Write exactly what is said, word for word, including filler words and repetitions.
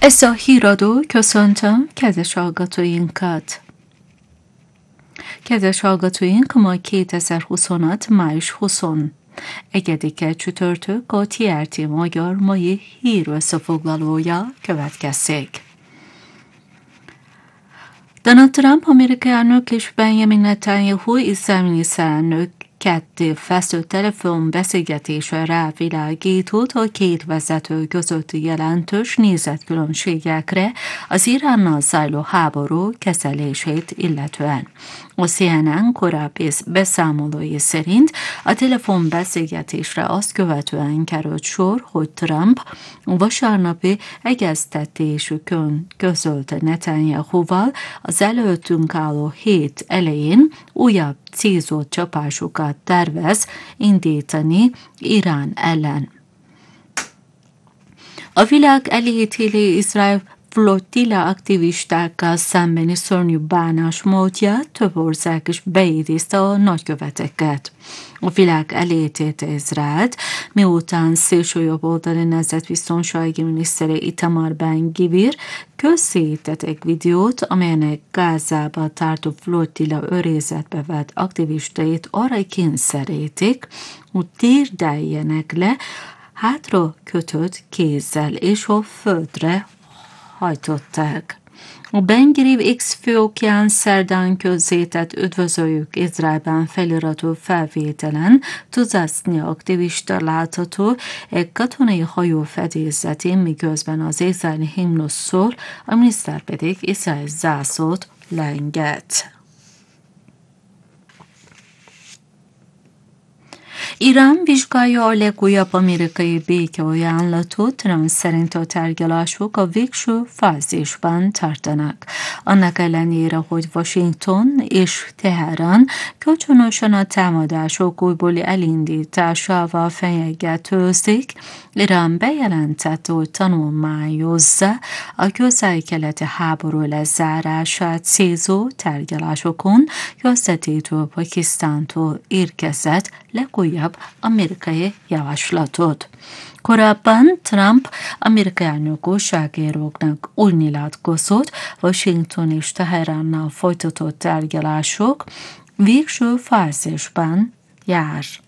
Ez a híradó, köszöntöm kedves hallgatóinkat! Kedves hallgatóink, ma kétezer-huszonhat. május huszonegyedike csütörtök, a té er té Magyar mai hír összefoglalója következik. Donald Trump amerikai elnök és Benjamin Netanyahu izraeli miniszterelnök ketté feszült telefonbeszélgetése rávilágított a két vezető közötti jelentős nézetkülönbségekre az Iránnal zajló háború kezelését illetően. A cé en en korábbi beszámolói szerint a telefonbeszélgetésre azt követően került sor, hogy Trump vasárnapi egyeztetésükön közölte Netanyahuval az előttünk álló hét elején újabb célzott csapásokat tervez indítani Irán ellen. A világ elítéli Izrael flottilla aktivistákkal szembeni szörnyű bánásmódját, több ország is beidézte a nagyköveteket. A világ elítélte Izraelt, miután szélsőjobboldali nemzetbiztonsági minisztere Itamar Ben-Gvir közzétett egy videót, amelynek Gázába tartó flottilla őrizetbe vett aktivistait arra kényszerítik, hogy térdeljenek le hátra kötött kézzel, és a földre hajtották. A Ben-Gvir X fiókján szerdán közzétett "Üdvözöljük Izraelben" feliratú felvételen tucatnyi aktivista látható egy katonai hajó fedélzetén, miközben az izraeli himnusz szól, a miniszter pedig Izrael zászlót lenget. Irán vizsgálja a legújabb amerikai békeajánlatot, Trump szerint a tárgyalások a végső fázisban tartanak. Annak ellenére, hogy Washington és Teherán kölcsönösen a támadások újbóli elindításával fenyegetőzik, Irán bejelentett, hogy tanulmányozza a közel-keleti háború lezárását célzó tárgyalásokon közvetítő Pakisztántól érkezett legújabb amerikai javaslatot. Korábban Trump amerikai elnök újságíróknak úgy nyilatkozott, Washington és Teheránnal folytatott tárgyalások végső fázisban jár.